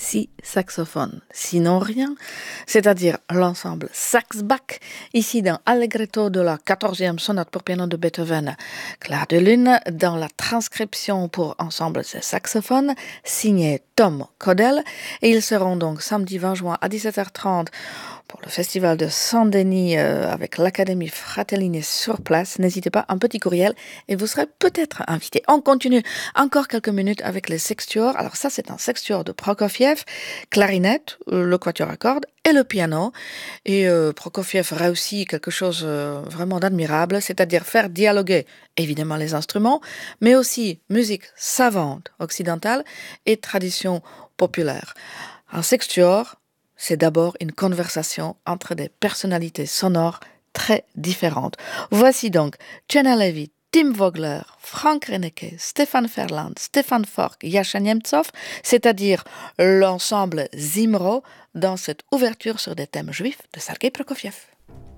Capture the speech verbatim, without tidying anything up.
six saxophones, sinon rien, c'est-à-dire l'ensemble Sax-Bach, ici dans Allegretto de la quatorzième sonate pour piano de Beethoven, Clair de Lune, dans la transcription pour ensemble de saxophones, signée Tom Caudel, et ils seront donc samedi vingt juin à dix-sept heures trente pour le festival de Saint-Denis euh, avec l'Académie Fratellini sur place. N'hésitez pas, un petit courriel et vous serez peut-être invité. On continue encore quelques minutes avec les sextuors. Alors ça, c'est un sextuor de Prokofiev, clarinette, euh, le quatuor à cordes et le piano. Et euh, Prokofiev réussit quelque chose euh, vraiment d'admirable, c'est-à-dire faire dialoguer évidemment les instruments, mais aussi musique savante occidentale et tradition populaire. Un sextuor, c'est d'abord une conversation entre des personnalités sonores très différentes. Voici donc Jenna Levy, Tim Vogler, Frank Reneke, Stéphane Ferland, Stéphane Fork, Yasha Nemtsov, c'est-à-dire l'ensemble Zimro dans cette ouverture sur des thèmes juifs de Sergei Prokofiev.